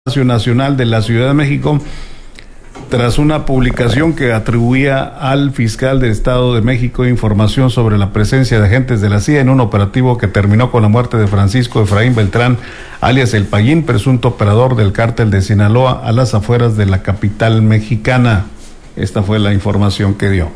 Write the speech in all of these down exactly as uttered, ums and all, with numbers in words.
Nacional de la Ciudad de México tras una publicación que atribuía al fiscal del Estado de México información sobre la presencia de agentes de la C I A en un operativo que terminó con la muerte de Francisco Efraín Beltrán, alias El Payín, presunto operador del cártel de Sinaloa a las afueras de la capital mexicana. Esta fue la información que dio.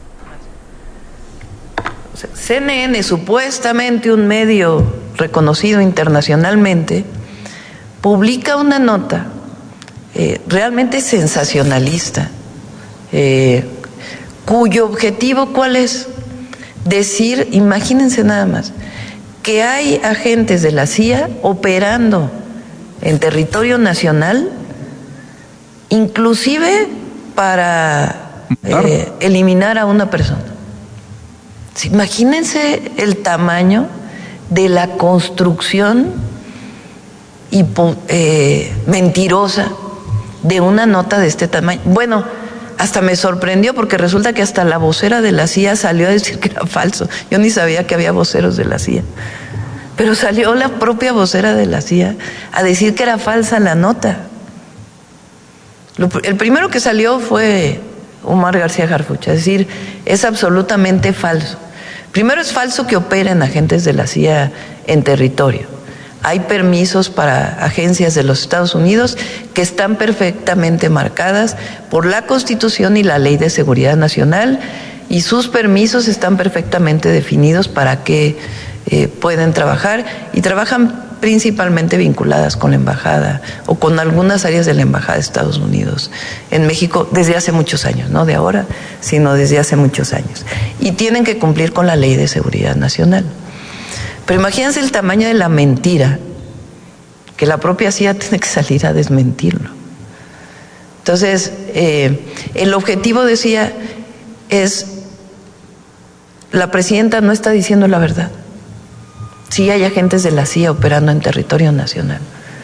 C N N, supuestamente un medio reconocido internacionalmente, publica una nota eh, realmente sensacionalista, eh, cuyo objetivo, ¿cuál es? Decir, imagínense nada más, que hay agentes de la C I A operando en territorio nacional, inclusive para eh, eliminar a una persona. Imagínense el tamaño de la construcción y eh, mentirosa de una nota de este tamaño. Bueno, hasta me sorprendió porque resulta que hasta la vocera de la C I A salió a decir que era falso. Yo ni sabía que había voceros de la C I A, pero salió la propia vocera de la C I A a decir que era falsa la nota. Lo, el primero que salió fue Omar García Harfuch, es decir, es absolutamente falso. Primero, es falso que operen agentes de la C I A en territorio. Hay permisos para agencias de los Estados Unidos que están perfectamente marcadas por la Constitución y la Ley de Seguridad Nacional, y sus permisos están perfectamente definidos para que eh, pueden trabajar, y trabajan principalmente vinculadas con la embajada o con algunas áreas de la embajada de Estados Unidos en México desde hace muchos años, no de ahora, sino desde hace muchos años, y tienen que cumplir con la Ley de Seguridad Nacional. Pero imagínense el tamaño de la mentira, que la propia C I A tiene que salir a desmentirlo. Entonces, eh, el objetivo, decía, es, la presidenta no está diciendo la verdad. Sí hay agentes de la C I A operando en territorio nacional.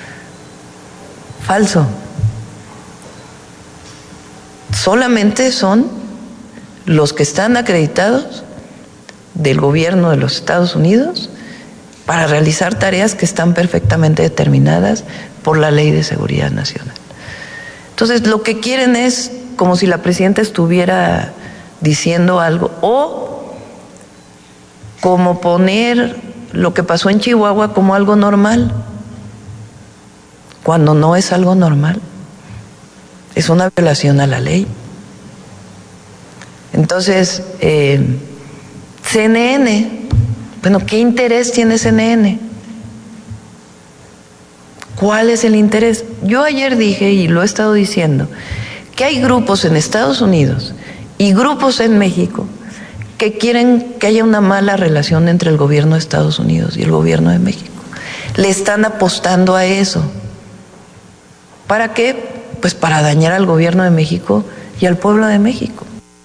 Falso. Solamente son los que están acreditados del gobierno de los Estados Unidos para realizar tareas que están perfectamente determinadas por la Ley de Seguridad Nacional. Entonces, lo que quieren es como si la presidenta estuviera diciendo algo, o como poner lo que pasó en Chihuahua como algo normal, cuando no es algo normal, es una violación a la ley. Entonces, eh, C N N, bueno, ¿qué interés tiene C N N? ¿Cuál es el interés? Yo ayer dije, y lo he estado diciendo, que hay grupos en Estados Unidos y grupos en México que quieren que haya una mala relación entre el gobierno de Estados Unidos y el gobierno de México. Le están apostando a eso. ¿Para qué? Pues para dañar al gobierno de México y al pueblo de México.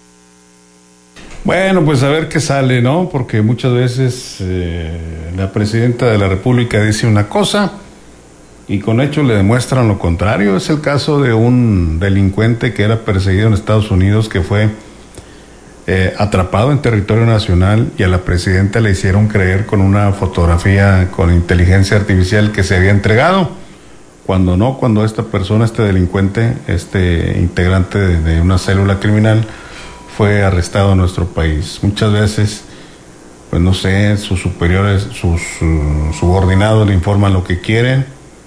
Bueno, pues a ver qué sale, ¿no? Porque muchas veces eh, la presidenta de la República dice una cosa y con hechos le demuestran lo contrario. Es el caso de un delincuente que era perseguido en Estados Unidos, que fue eh, atrapado en territorio nacional, y a la presidenta le hicieron creer con una fotografía con inteligencia artificial que se había entregado, cuando no, cuando esta persona, este delincuente, este integrante de, de una célula criminal, fue arrestado en nuestro país. Muchas veces, pues no sé, sus superiores, sus uh, subordinados le informan lo que quieren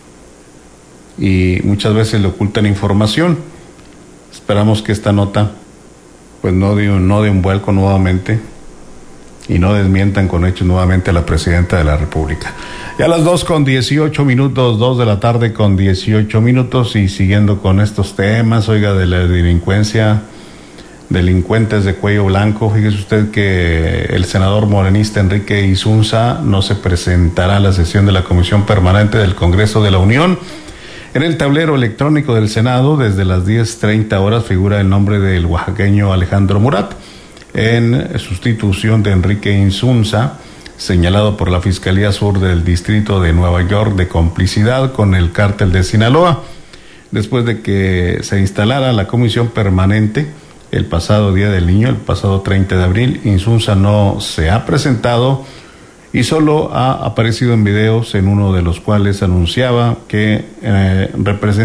y muchas veces le ocultan información. Esperamos que esta nota pues no dé no de un vuelco nuevamente y no desmientan con hechos nuevamente a la presidenta de la República. Ya a las dos con dieciocho minutos, dos de la tarde con dieciocho minutos, y siguiendo con estos temas, oiga, de la delincuencia, delincuentes de cuello blanco. Fíjese usted que el senador morenista Enrique Insunza no se presentará a la sesión de la Comisión Permanente del Congreso de la Unión. En el tablero electrónico del Senado, desde las diez treinta horas, figura el nombre del oaxaqueño Alejandro Murat, en sustitución de Enrique Insunza, señalado por la Fiscalía Sur del Distrito de Nueva York de complicidad con el cártel de Sinaloa. Después de que se instalara la Comisión Permanente el pasado Día del Niño, el pasado treinta de abril, Insunza no se ha presentado y solo ha aparecido en videos en uno de los cuales anunciaba que eh, representa